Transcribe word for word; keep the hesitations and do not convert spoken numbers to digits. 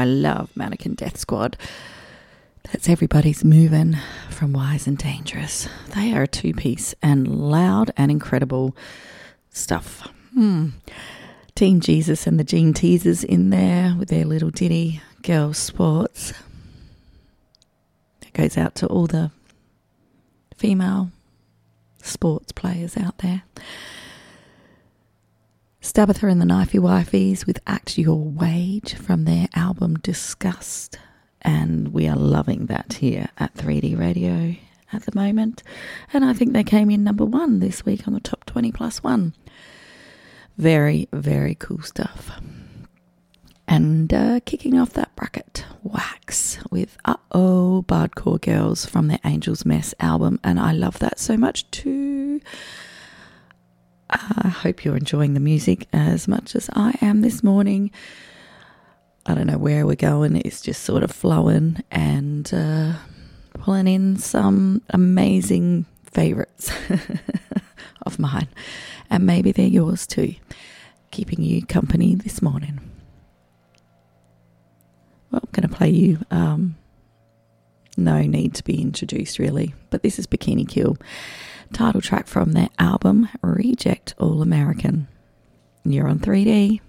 I love Mannequin Death Squad. That's Everybody's Moving from Wise and Dangerous. They are a two-piece and loud and incredible stuff. Hmm. Team Jesus and the Gene Teasers in there with their little ditty, Girls Sports. It goes out to all the female sports players out there. Stabitha and the Knifey Wifeys with Act Your Wage from their album Disgust. And we are loving that here at three D Radio at the moment. And I think they came in number one this week on the top twenty plus one. Very, very cool stuff. And uh, kicking off that bracket, Wax with Uh-Oh Bardcore Girls from their Angel's Mess album. And I love that so much too. I hope you're enjoying the music as much as I am this morning. I don't know where we're going. It's just sort of flowing and uh, pulling in some amazing favourites of mine. And maybe they're yours too. Keeping you company this morning. Well, I'm going to play you um, No Need to Be Introduced really. But this is Bikini Kill. Title track from their album Reject All American. You're on three D.